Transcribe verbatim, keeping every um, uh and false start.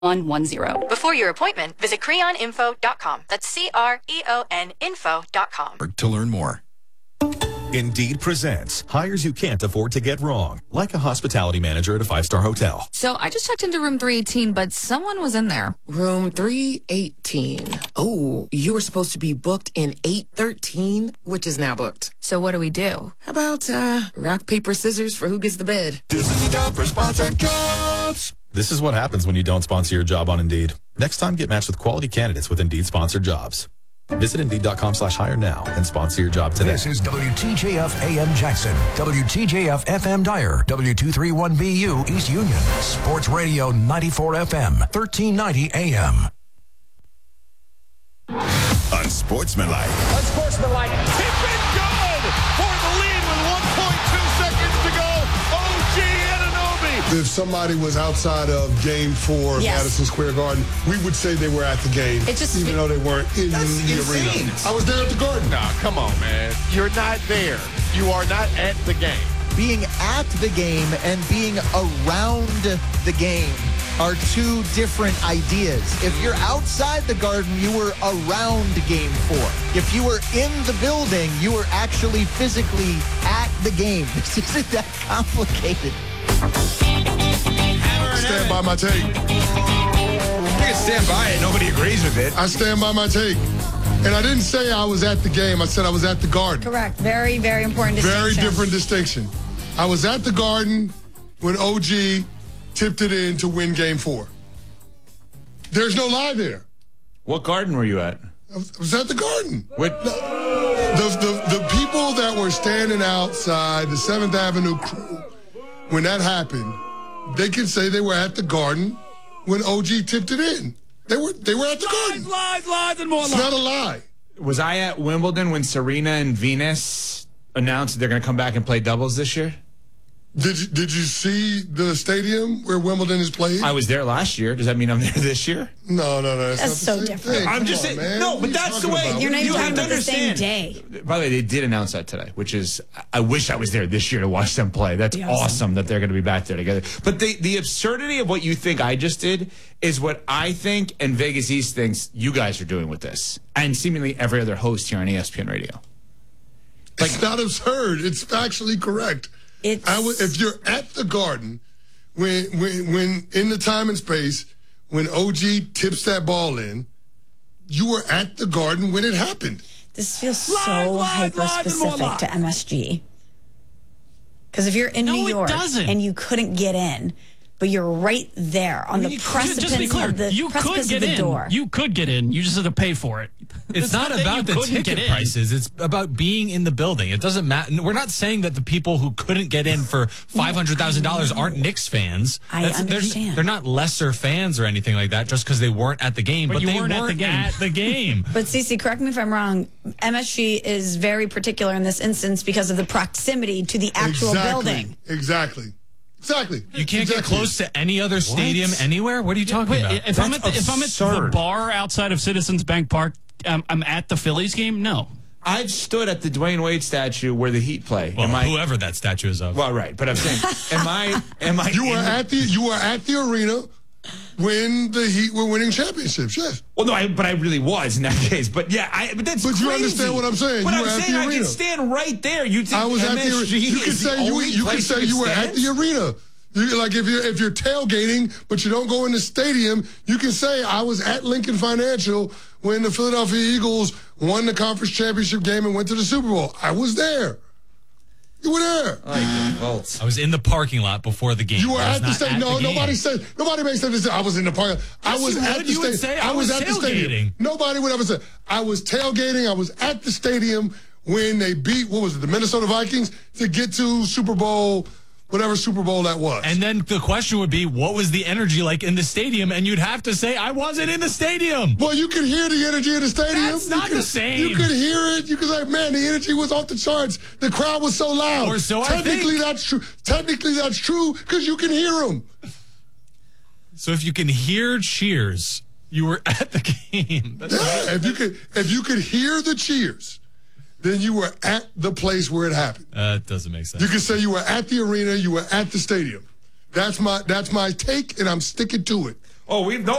one one zero. Before your appointment, visit creon info dot com. That's C R E O N info dot com. To learn more. Indeed presents hires you can't afford to get wrong, like a hospitality manager at a five-star hotel. So I just checked into room three eighteen, but someone was in there. Room three eighteen. Oh, you were supposed to be booked in eight thirteen, which is now booked. So what do we do? How about uh, rock, paper, scissors for who gets the bed? This is the job for sponsored jobs. This is what happens when you don't sponsor your job on Indeed. Next time, get matched with quality candidates with Indeed sponsored jobs. Visit Indeed.com slash hire now and sponsor your job today. This is W T J F A M Jackson, W T J F F M Dyer, W two thirty-one B U East Union, Sports Radio ninety-four F M, thirteen ninety A M. Unsportsmanlike. Unsportsmanlike. Tip it good for the lead with one point two seconds to go. O G Anunoby. If somebody was outside of Game Four of yes. Madison Square Garden, we would say they were at the game, it just, even though they weren't in That's the insane. arena. I was there at the Garden. Nah, come on, man. You're not there. You are not at the game. Being at the game and being around the game are two different ideas. If you're outside the Garden, you were around Game Four. If you were in the building, you were actually physically at the game. This isn't that complicated. Stand by my take. You can stand by it. Nobody agrees with it. I stand by my take. And I didn't say I was at the game. I said I was at the Garden. Correct. Very, very important distinction. Very different distinction. I was at the Garden when O G tipped it in to win Game Four. There's no lie there. What Garden were you at? I was, I was at the Garden. What? The, the, the people that were standing outside the seventh Avenue crew, when that happened, they can say they were at the Garden when O G tipped it in. They were they were at the lies, Garden. Lies, lies, and more It's lies. not a lie. Was I at Wimbledon when Serena and Venus announced they're going to come back and play doubles this year? Did you, did you see the stadium where Wimbledon is played? I was there last year. Does that mean I'm there this year? No, no, no. That's, That's not so the same different. thing. I'm Come just on, saying. man. No, What but are you that's the talking way. about? You're not you even have talking to about the same understand. day. By the way, they did announce that today, which is, I wish I was there this year to watch them play. That's Be awesome. awesome. that they're going to be back there together. But the, the absurdity of what you think I just did is what I think and Vegas East thinks you guys are doing with this. And seemingly every other host here on E S P N Radio. It's not absurd. It's factually correct. It's... I would, if you're at the Garden, when when when in the time and space, when O G tips that ball in, you were at the Garden when it happened. This feels Lies, so lies, lies, and more hyper-specific lies. to M S G. Because if you're in No, New it York doesn't. and you couldn't get in, but you're right there on the You- precipice just to be clear, of the you could precipice get of the in. door. You could get in. You just have to pay for it. It's not that you about the couldn't get ticket in. prices. It's about being in the building. It doesn't matter. We're not saying that the people who couldn't get in for five hundred thousand dollars aren't Knicks fans. I That's, they're- understand. They're, not lesser fans or anything like that just because they weren't at the game. But But, you they weren't weren't, at the game. at the game. But Cece, correct me if I'm wrong, M S G is very particular in this instance because of the proximity to the actual exactly. building. Exactly. Exactly. You can't exactly. get close to any other stadium anywhere? What are you talking Wait, about? if I'm, at the, if I'm at the bar outside of Citizens Bank Park, um, I'm at the Phillies game? No. I've stood at the Dwayne Wade statue where the Heat play. Well, am I, whoever that statue is of. Well, right, but I'm saying, am I? Am I? You were in- at the you were at the arena when the Heat were winning championships. Yes. Well, no, I, but I really was in that case. But yeah, I, but that's But you crazy. understand what I'm saying. But You I'm were at saying the I arena. can stand right there. You think I was at the M S G arena. You can is the say you only you can place say you were stand? at the arena. You, like if you're if you're tailgating, but you don't go in the stadium, you can say I was at Lincoln Financial when the Philadelphia Eagles won the conference championship game and went to the Super Bowl. I was there. You were there. I was in the parking lot before the game. You were I was at the not stadium. at No, the game. nobody said. Nobody makes them say I was in the parking lot. I Yes, was you at would. the You would stadium. say, I was at the stadium. tailgating. Nobody would ever say I was tailgating. I was at the stadium when they beat what was it, the Minnesota Vikings to get to Super Bowl. Whatever Super Bowl that was. And then the question would be, what was the energy like in the stadium? And you'd have to say, I wasn't in the stadium. Well, you could hear the energy in the stadium. That's not you could, the same. You could hear it. You could say, man, the energy was off the charts. The crowd was so loud. Or so I Technically, think. that's true. Technically, that's true because you can hear them. So if you can hear cheers, you were at the game. That's Yeah, if you could, if you could hear the cheers, then you were at the place where it happened. Uh, it doesn't make sense. You could say you were at the arena, you were at the stadium. That's my that's my take, and I'm sticking to it. Oh, we've no